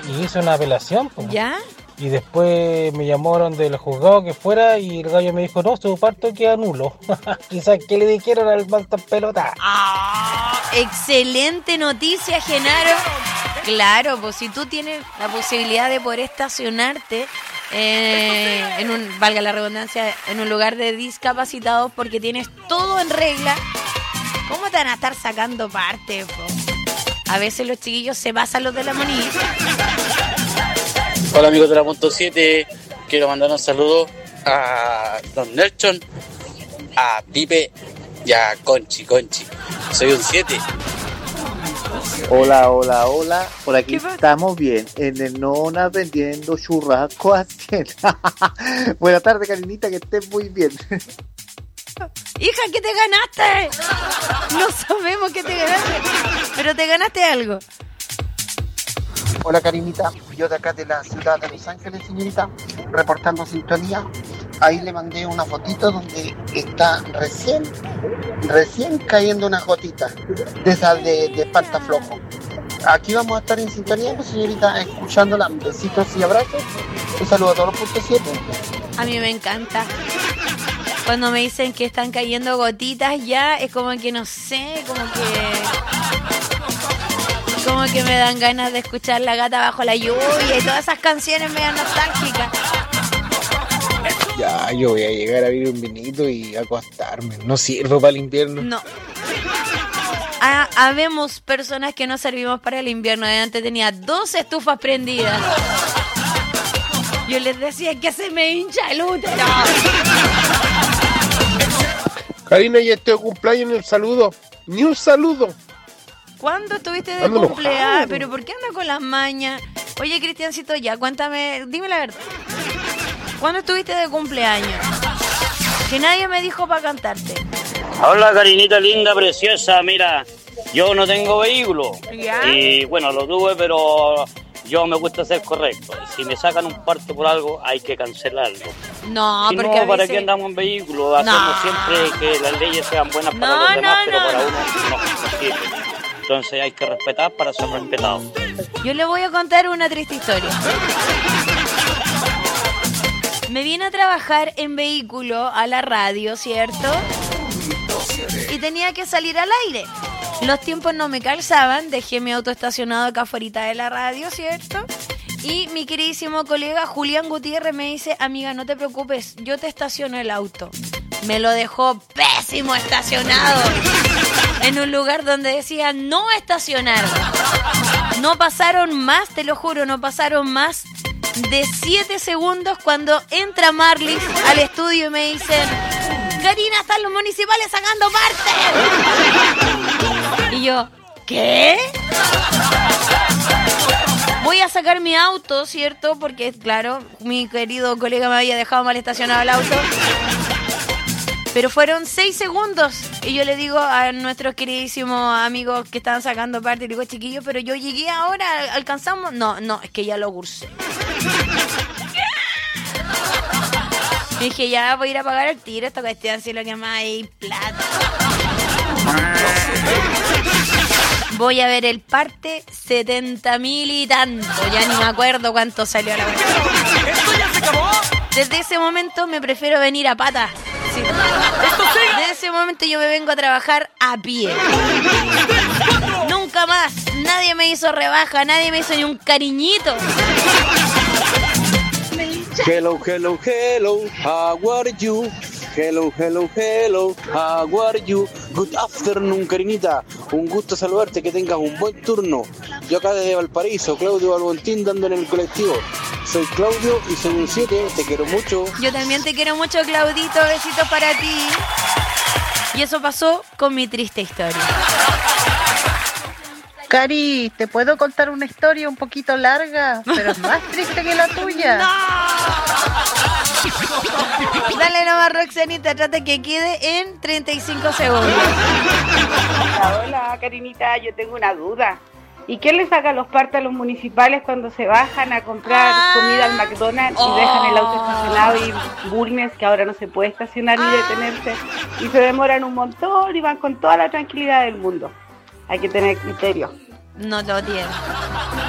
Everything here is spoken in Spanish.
y hice una apelación, pues. ¿Ya? Y después me llamaron del juzgado que fuera y el gallo me dijo, no, su parto queda nulo. Quizás que le dijeron al mantas pelota. Excelente noticia, Genaro. Claro, pues si tú tienes la posibilidad de poder estacionarte en un, valga la redundancia, en un lugar de discapacitados porque tienes todo en regla, ¿cómo te van a estar sacando parte, po? A veces los chiquillos se pasan los de la monita. Hola amigos de la punto 7, quiero mandar un saludo a Don Nelson, a Pipe y a Conchi. Soy un 7. Hola, por aquí ¿Qué estamos bien, en el Nona vendiendo churrasco a 100. Buenas tardes, Karinita, que estés muy bien. Hija, ¿qué te ganaste? No sabemos qué te ganaste, pero te ganaste algo. Hola Karinita, yo de acá de la ciudad de Los Ángeles, señorita, reportando sintonía. Ahí le mandé una fotito donde está recién cayendo unas gotitas de esas de espantaflojo. Aquí vamos a estar en sintonía, pues, señorita, escuchándola. Besitos y abrazos. Un saludo a todos los puntos 7. A mí me encanta. Cuando me dicen que están cayendo gotitas ya, es como que no sé, como que me dan ganas de escuchar La Gata Bajo la Lluvia y todas esas canciones medio nostálgicas. Ya, yo voy a llegar a abrir un vinito y acostarme. No sirvo para el invierno. No. Habemos personas que no servimos para el invierno. Antes tenía 2 estufas prendidas. Yo les decía que se me hincha el útero. Karina, ya estoy de cumpleaños en el saludo. Ni un saludo. ¿Cuándo estuviste de Ando cumpleaños? enojado. ¿Pero por qué anda con las mañas? Oye, Cristiancito, ya, cuéntame, dime la verdad. ¿Cuándo estuviste de cumpleaños? Que nadie me dijo para cantarte. Hola Karinita linda, preciosa, mira, yo no tengo vehículo. ¿Ya? Y bueno, lo tuve, pero yo me gusta ser correcto. Si me sacan un parto por algo, hay que cancelarlo. No, Si porque no, a ¿para veces... qué andamos en vehículo? Hacemos siempre que las leyes sean buenas para No, los demás, no, pero no. para uno no sirve. Entonces hay que respetar para ser respetado. Yo le voy a contar una triste historia. Me vine a trabajar en vehículo a la radio, ¿cierto? Y tenía que salir al aire. Los tiempos no me calzaban, dejé mi auto estacionado acá afuera de la radio, ¿cierto? Y mi queridísimo colega Julián Gutiérrez me dice, amiga, no te preocupes, yo te estaciono el auto. Me lo dejó pésimo estacionado en un lugar donde decía no estacionar. No pasaron más, te lo juro, no pasaron más de 7 segundos cuando entra Marlis al estudio y me dicen, Karina, están los municipales sacando parte. Y yo, ¿qué? Voy a sacar mi auto, ¿cierto? Porque, claro, mi querido colega me había dejado mal estacionado el auto. Pero fueron 6 segundos. Y yo le digo a nuestros queridísimos amigos que estaban sacando parte, le digo, chiquillos, pero yo llegué ahora, ¿alcanzamos? No, es que ya lo cursé. Y dije, ya voy a ir a pagar el tiro, esta cuestión, si lo que más hay plata. Voy a ver el parte 70.000 y tanto. Ya ni me acuerdo cuánto salió a la cuestión. Desde ese momento me prefiero venir a pata. Sí. Desde ese momento yo me vengo a trabajar a pie. Nunca más. Nadie me hizo rebaja, nadie me hizo ni un cariñito. Hello, how are you? Hello, how are you? Good afternoon, Karinita. Un gusto saludarte, que tengas un buen turno. Yo acá desde Valparaíso, Claudio Balbontín, dando en el colectivo. Soy Claudio y soy un 7, te quiero mucho. Yo también te quiero mucho, Claudito, besitos para ti. Y eso pasó con mi triste historia. Cari, ¿te puedo contar una historia un poquito larga, pero es más triste que la tuya? ¡No! Dale nomás, Roxanita, trata que quede en 35 segundos. Hola, Karinita, yo tengo una duda. ¿Y quién le saca los partos a los municipales cuando se bajan a comprar comida al McDonald's y dejan el auto estacionado y Bulnes, que ahora no se puede estacionar ni detenerse, y se demoran un montón y van con toda la tranquilidad del mundo? Hay que tener criterio. No lo tiene.